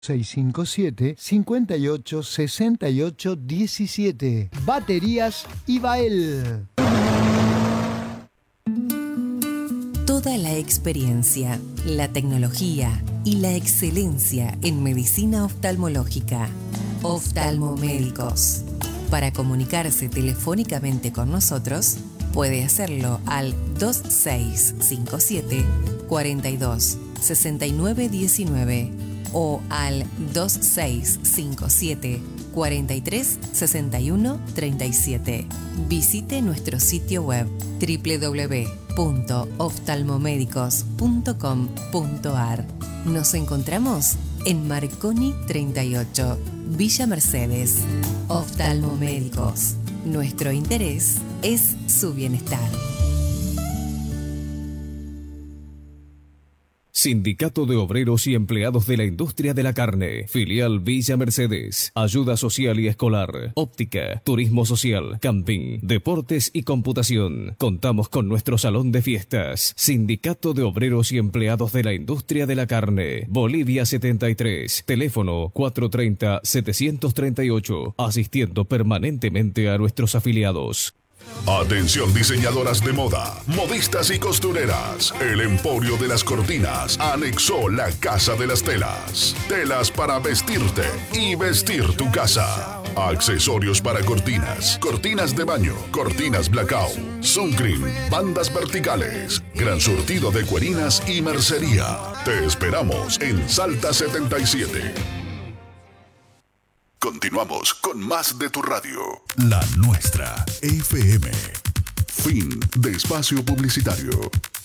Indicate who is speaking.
Speaker 1: 657 58 68 17. Baterías Ibael.
Speaker 2: Toda la experiencia, la tecnología y la excelencia en medicina oftalmológica. Oftalmomédicos. Para comunicarse telefónicamente con nosotros, puede hacerlo al 2657 42 69 19 o al 2657 43 61 37. Visite nuestro sitio web www.oftalmomedicos.com.ar. Nos encontramos en Marconi 38, Villa Mercedes. Oftalmomédicos. Nuestro interés es su bienestar.
Speaker 3: Sindicato de Obreros y Empleados de la Industria de la Carne, filial Villa Mercedes, ayuda social y escolar, óptica, turismo social, camping, deportes y computación. Contamos con nuestro salón de fiestas. Sindicato de Obreros y Empleados de la Industria de la Carne, Bolivia 73, teléfono 430-738, asistiendo permanentemente a nuestros afiliados.
Speaker 4: Atención diseñadoras de moda, modistas y costureras. El Emporio de las Cortinas anexó la Casa de las Telas. Telas para vestirte y vestir tu casa. Accesorios para cortinas, cortinas de baño, cortinas blackout, suncream, bandas verticales, gran surtido de cuerinas y mercería. Te esperamos en Salta 77. Continuamos con más de tu radio. La nuestra, FM. Fin de espacio publicitario.